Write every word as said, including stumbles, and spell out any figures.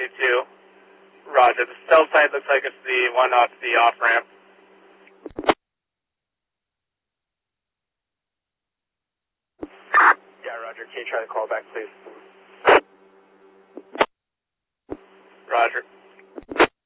two. Roger. The cell site looks like it's the one off the off-ramp. Yeah, Roger. Can you try to call back, please?